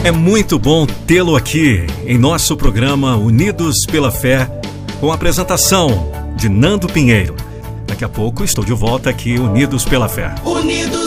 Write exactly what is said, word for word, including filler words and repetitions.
É muito bom tê-lo aqui em nosso programa Unidos pela Fé, com a apresentação de Nando Pinheiro. Daqui a pouco estou de volta aqui, Unidos pela Fé. Unidos